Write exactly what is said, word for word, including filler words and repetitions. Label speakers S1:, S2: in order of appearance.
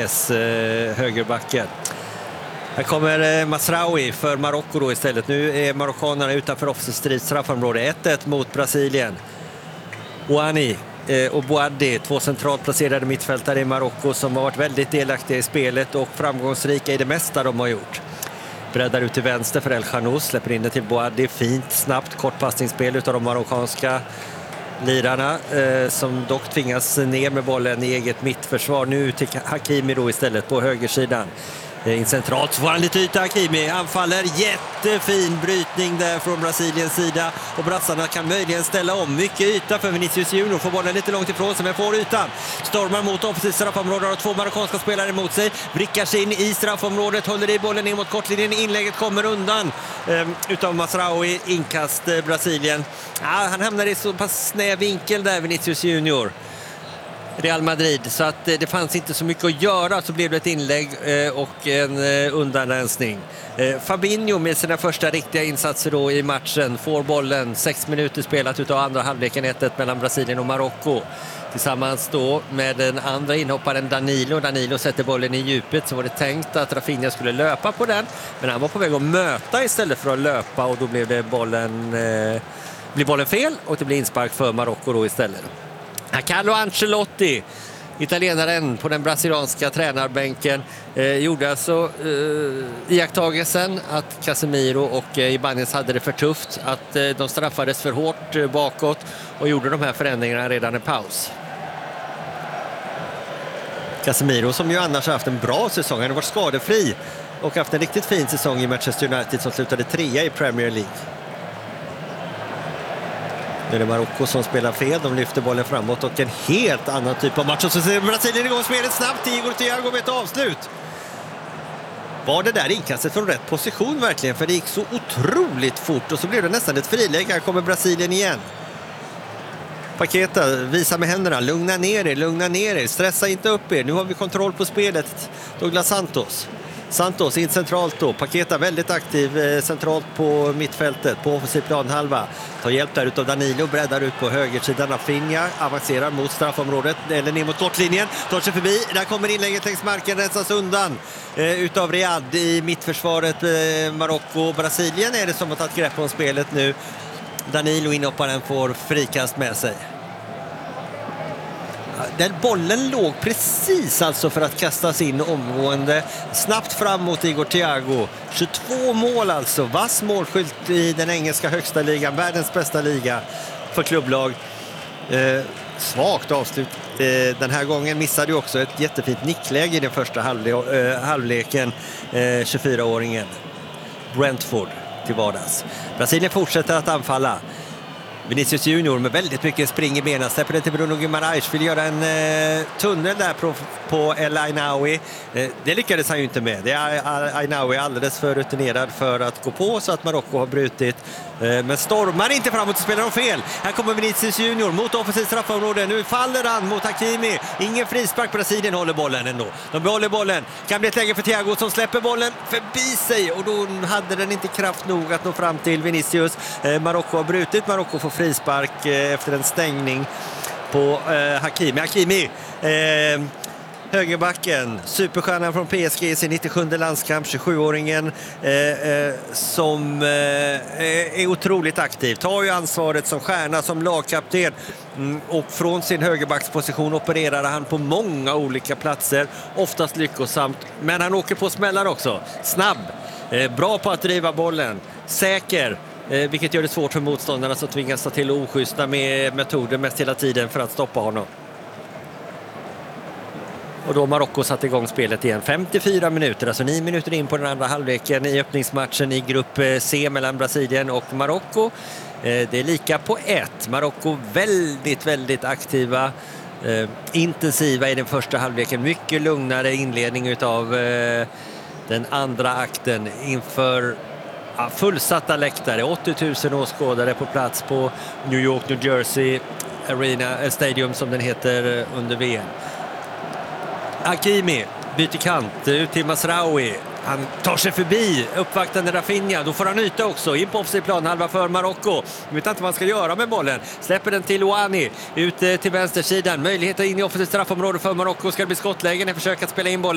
S1: Fernandes, eh, högerbacken. Här kommer eh, Masraoui för Marocko då istället. Nu är marockanerna utanför offensivt straffområde. ett ett mot Brasilien. Ouani eh, och Boadi, två centralt placerade mittfältare i Marocko som har varit väldigt delaktiga i spelet och framgångsrika i det mesta de har gjort. Breddar ut till vänster för El Khanous, släpper in det till Boadi. Fint, snabbt, kort passningsspel utav de marockanska lirarna eh, som dock tvingas ner med bollen i eget mittförsvar. Nu till Hakimi då istället på högersidan. In centralt så får han lite yta. Hakimi anfaller, jättefin brytning där från Brasiliens sida och brassarna kan möjligen ställa om. Mycket yta för Vinicius Junior, får bollen lite långt ifrån sig men får ytan. Stormar mot offensivt straffområde och två marockanska spelare emot sig. Vrickar sig in i straffområdet, håller i bollen ner mot kortlinjen. Inlägget kommer undan eh, utav Masraoui, inkast eh, Brasilien. Ja, han hamnar i så pass snäv vinkel där, Vinicius Junior. Real Madrid, så att det fanns inte så mycket att göra, så blev det ett inlägg och en undanrensning. Fabinho med sina första riktiga insatser då i matchen får bollen, sex minuter spelat utav andra halvleken, ett ett mellan Brasilien och Marocko. Tillsammans då med den andra inhopparen Danilo. Danilo sätter bollen i djupet, så var det tänkt att Rafinha skulle löpa på den, men han var på väg att möta istället för att löpa och då blev det bollen, eh, blev bollen fel och det blir inspark för Marocko då istället. Carlo Ancelotti, italienaren på den brasilianska tränarbänken, eh, gjorde alltså eh, iakttagelsen att Casemiro och eh, Ibanez hade det för tufft, att eh, de straffades för hårt eh, bakåt och gjorde de här förändringarna redan i paus. Casemiro som ju annars har haft en bra säsong, han har varit skadefri och haft en riktigt fin säsong i Manchester United som slutade trea i Premier League. Nu är det Marocko som spelar fel, de lyfter bollen framåt och en helt annan typ av match. Och så ser Brasilien igång spelet snabbt, Igor Thiago med ett avslut. Var det där inkastet från rätt position verkligen? För det gick så otroligt fort och så blev det nästan ett friläge. Här kommer Brasilien igen. Paketa, visa med händerna, lugna ner er, lugna ner er, stressa inte upp er. Nu har vi kontroll på spelet. Douglas Santos. Santos in centralt då. Paketa väldigt aktiv eh, centralt på mittfältet på offensiv planhalva. Tar hjälp där utav Danilo, breddar ut på högersidan. Rafinha avancerar mot straffområdet eller ner mot kortlinjen. Tar sig förbi. Där kommer inlägget längs marken, rensas undan eh, utav Riyad i mittförsvaret. Eh, Marocko, Brasilien är det som har tagit grepp om spelet nu. Danilo inhopparen får frikast med sig. Den bollen låg precis alltså för att kastas in omgående. Snabbt fram mot Igor Thiago. tjugotvå mål alltså. Vass målskylt i den engelska högsta ligan. Världens bästa liga för klubblag. Eh, svagt avslut. Eh, den här gången missade ju också ett jättefint nickläge i den första halvle- eh, halvleken. Eh, tjugofyraåringen Brentford till vardags. Brasilien fortsätter att anfalla. Vinicius Junior med väldigt mycket spring i benen, släpper det till Bruno Guimaraes, vill göra en eh, tunnel där på, på El Ainaoui. Eh, det lyckades han ju inte med. Det är Ainaoui alldeles för rutinerad för att gå på, så att Marocko har brutit. Eh, men stormar inte framåt och spelar de fel. Här kommer Vinicius Junior mot offensivt straffområde. Nu faller han mot Hakimi. Ingen frispark, Brasilien håller bollen ändå. De behåller bollen. Kan bli ett läge för Thiago som släpper bollen förbi sig och då hade den inte kraft nog att nå fram till Vinicius. Eh, Marocko har brutit. Marocko får frispark eh, efter en stängning på eh, Hakimi. Hakimi, eh, högerbacken, superstjärnan från P S G i sin nittiosjunde landskamp, tjugosjuåringen eh, eh, som eh, är otroligt aktiv. Tar ju ansvaret som stjärna, som lagkapten, mm, och från sin högerbacksposition opererar han på många olika platser, oftast lyckosamt, men han åker på smällar också. Snabb, eh, bra på att driva bollen, säker, Eh, vilket gör det svårt för motståndarna som tvingas ta till oschyssta med metoder mest hela tiden för att stoppa honom. Och då Marocko satt igång spelet igen. femtiofyra minuter, alltså nio minuter in på den andra halvleken i öppningsmatchen i grupp C mellan Brasilien och Marocko. Eh, det är lika på ett. Marocko väldigt, väldigt aktiva, eh, intensiva i den första halvleken. Mycket lugnare inledning utav eh, den andra akten inför ja, fullsatta läktare, åttio tusen åskådare på plats på New York, New Jersey Arena Stadium som den heter under V M. Hakimi byter kant ut till Masraoui. Han tar sig förbi uppvaktande Rafinha. Då får han yta också. In på offensiv planhalva för Marocko. Jag vet inte vad man ska göra med bollen. Släpper den till Ouani. Ut till vänstersidan. Möjlighet in i offensivt straffområde för Marocko. Ska det bli skottlägen. Jag försöker att spela in bollen.